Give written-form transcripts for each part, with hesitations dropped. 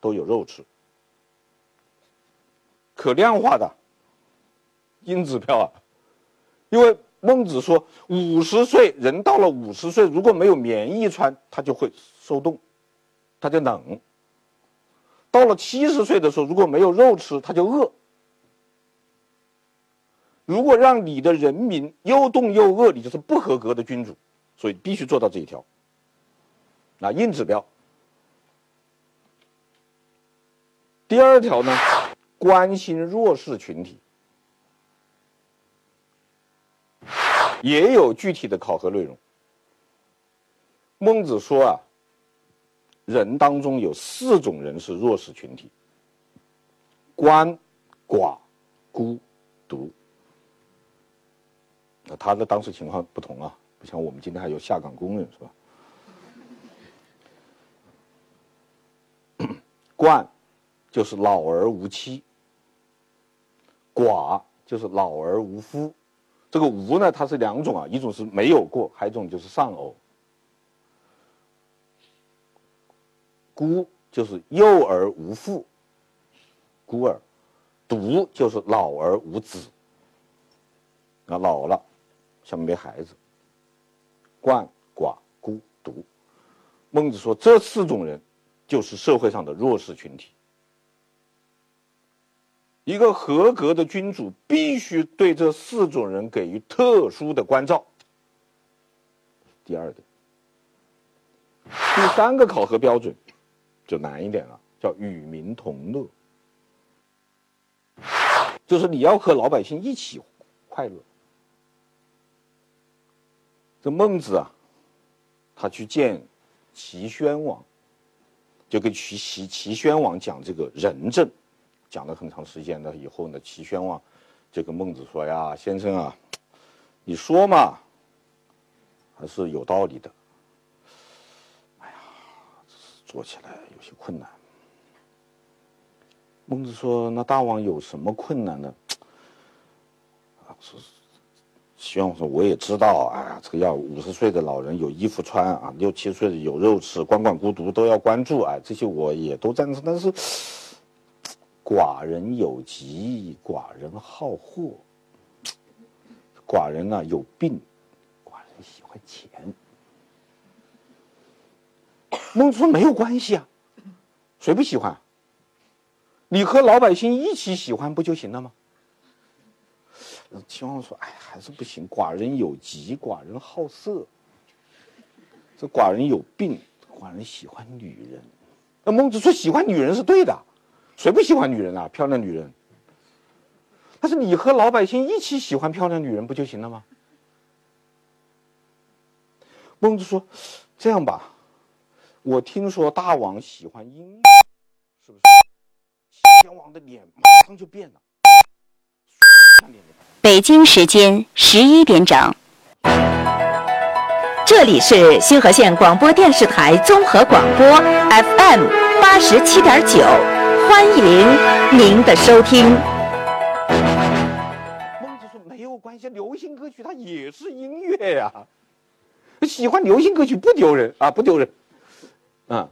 都有肉吃。可量化的硬指标啊，因为孟子说50岁人到了50岁，如果没有棉衣穿，他就会受冻，他就冷。到了70岁的时候，如果没有肉吃，他就饿。如果让你的人民又冻又饿，你就是不合格的君主，所以必须做到这一条。那硬指标。第二条呢，关心弱势群体，也有具体的考核内容。孟子说啊，人当中有4种人是弱势群体：鳏、寡、孤、独。他的当时情况不同啊，不像我们今天还有下岗工人，是吧？鳏就是老而无妻，寡就是老而无夫。这个无呢，它是2种啊，一种是没有过，还有一种就是丧偶。孤就是幼而无父，孤儿；独就是老而无子，啊，老了，下面没孩子。鳏、寡、孤、独。孟子说，这4种人就是社会上的弱势群体。一个合格的君主必须对这4种人给予特殊的关照。第2点。第3个考核标准就难一点了，叫与民同乐，就是你要和老百姓一起快乐。这孟子啊，他去见齐宣王，就跟齐宣王讲这个仁政，讲了很长时间的。以后呢，齐宣王就跟孟子说呀：“先生啊，你说嘛，还是有道理的。哎呀，做起来有些困难。”孟子说：“那大王有什么困难呢？”齐宣王说：“我也知道，哎呀，这个要50岁的老人有衣服穿啊，60、70岁的有肉吃，鳏寡孤独都要关注，哎，这些我也都赞成。但是寡人有疾，寡人好货，寡人呢有病，寡人喜欢钱。”孟子说：“没有关系啊，谁不喜欢？你和老百姓一起喜欢不就行了吗？”齐宣王说：“哎，还是不行。寡人有疾，寡人好色。这寡人有病，寡人喜欢女人。”那孟子说：“喜欢女人是对的，谁不喜欢女人啊？漂亮女人。但是你和老百姓一起喜欢漂亮女人不就行了吗？”孟子说：“这样吧，我听说大王喜欢音乐，是不是？”齐宣王的脸马上就变了。 北京时间11点整， 这里是新河县广播电视台综合广播 FM 87.9，欢迎您的收听。 孟子说：“没有关系，流行歌曲它也是音乐呀，喜欢流行歌曲不丢人啊，不丢人，啊，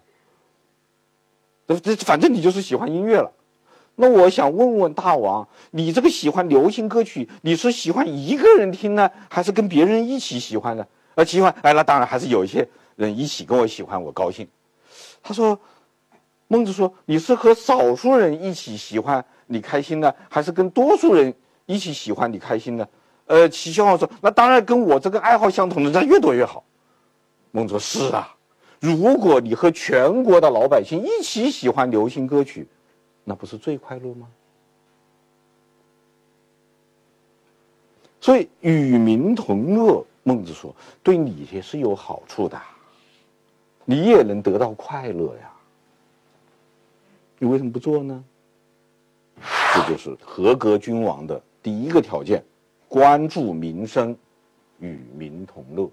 反正你就是喜欢音乐了。那我想问问大王，你这个喜欢流行歌曲，你是喜欢一个人听呢，还是跟别人一起喜欢呢？喜欢，哎，那当然还是有一些人一起跟我喜欢，我高兴。”他说，孟子说：“你是和少数人一起喜欢你开心呢，还是跟多数人一起喜欢你开心呢？”齐宣王说：“那当然跟我这个爱好相同的，那越多越好。”孟子说：“是啊，如果你和全国的老百姓一起喜欢流行歌曲，那不是最快乐吗？”所以与民同乐，孟子说对你也是有好处的，你也能得到快乐呀。你为什么不做呢？这就是合格君王的第1个条件：关注民生，与民同乐。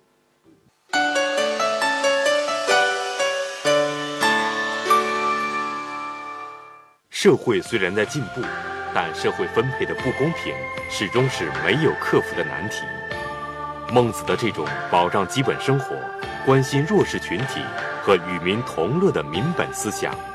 社会虽然在进步，但社会分配的不公平始终是没有克服的难题。孟子的这种保障基本生活、关心弱势群体和与民同乐的民本思想，